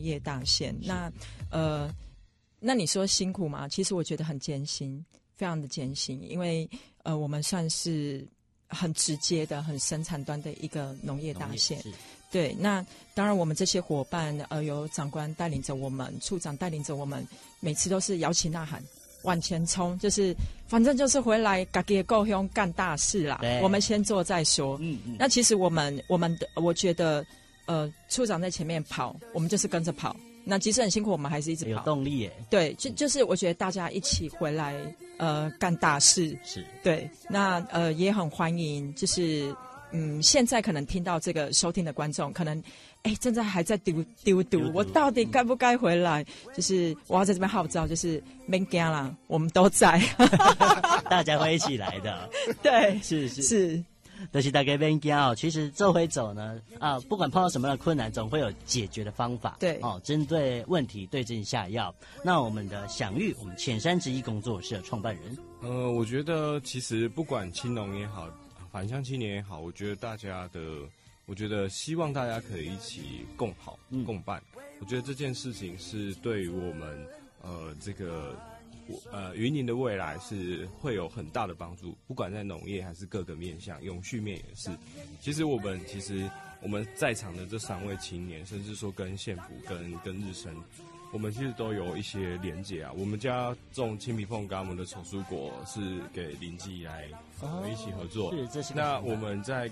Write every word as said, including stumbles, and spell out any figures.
业大县。那呃，那你说辛苦吗？其实我觉得很艰辛，非常的艰辛，因为呃，我们算是很直接的、很生产端的一个农业大县。对，那当然我们这些伙伴，呃，有长官带领着我们，处长带领着我们，每次都是摇旗呐喊，往前冲，就是反正就是回来自己的故乡干大事啦。我们先做再说。嗯嗯。那其实我们我们的我觉得，呃，处长在前面跑，我们就是跟着跑。那即使很辛苦，我们还是一直跑， 有动力耶。 对，就就是我觉得大家一起回来，呃，干大事。 是。对， 那呃也很欢迎，就是。嗯，现在可能听到这个收听的观众，可能哎正在还在丢丢丢，我到底该不该回来？就是我要在这边号召，就是别惊啦，我们都在， 大家会一起来的。 对， 是是是， 就是大家别惊哦。其实这回走呢，啊，不管碰到什么样的困难，总会有解决的方法。 对， 哦，针对问题对症下药。那我们的享誉，我们浅山之一工作室的创办人， 呃，我觉得其实不管青农也好。返乡青年也好，我觉得大家的，我觉得希望大家可以一起共好、嗯、共办。我觉得这件事情是对于我们呃这个呃云林的未来是会有很大的帮助，不管在农业还是各个面向，永续面也是。其实我们其实我们在场的这三位青年，甚至说跟县府、跟跟日升。我们其实都有一些连结啊，我们家种青皮椪柑，我们的丑蔬果是给邻居来、呃、一起合作。 是，这是。 那我们在